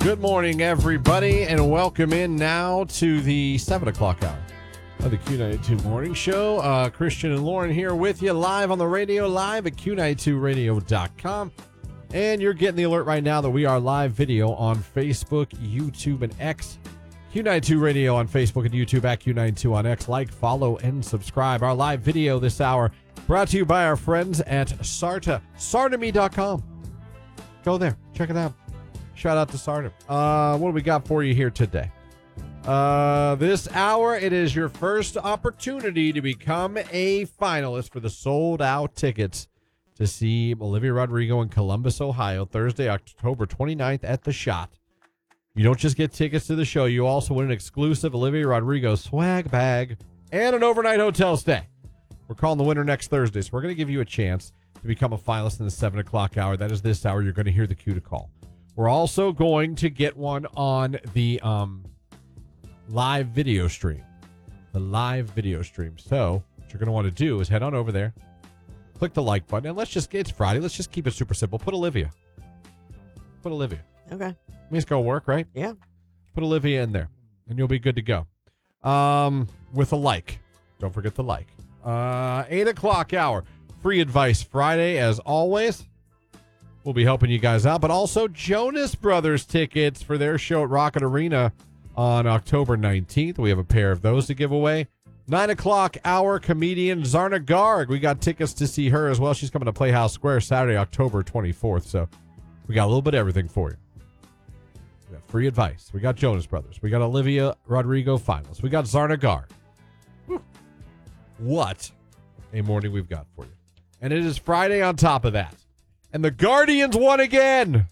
Good morning, everybody, and welcome in now to the 7 o'clock hour of the Q92 Morning Show. Christian and Lauren here with you live on the radio, live at Q92radio.com. And you're getting the alert right now that we are live video on Facebook, YouTube, and X. Q92 Radio on Facebook and YouTube, at Q92 on X. Like, follow, and subscribe. Our live video this hour brought to you by our friends at Sarta, sartame.com. Go there, check it out. Shout out to Sarta. What do we got for you here today? This hour, it is your first opportunity to become a finalist for the sold-out tickets to see Olivia Rodrigo in Columbus, Ohio, Thursday, October 29th at The Shot. You don't just get tickets to the show, you also win an exclusive Olivia Rodrigo swag bag and an overnight hotel stay. We're calling the winner next Thursday, so we're going to give you a chance to become a finalist in the 7 o'clock hour. That is this hour. You're going to hear the cue to call. We're also going to get one on the live video stream. The live video stream. So what you're going to want to do is head on over there, click the like button, and it's Friday. Let's just keep it super simple. Put Olivia. Okay. I mean, it's going to work, right? Yeah. Put Olivia in there, and you'll be good to go. With a like. Don't forget the like. 8 o'clock hour. Free Advice Friday, as always. We'll be helping you guys out, but also Jonas Brothers tickets for their show at Rocket Arena on October 19th. We have a pair of those to give away. 9 o'clock hour, comedian Zarna Garg. We got tickets to see her as well. She's coming to Playhouse Square Saturday, October 24th. So we got a little bit of everything for you. We got Free Advice. We got Jonas Brothers. We got Olivia Rodrigo finals. We got Zarna Garg. What a morning we've got for you. And it is Friday on top of that. And the Guardians won again.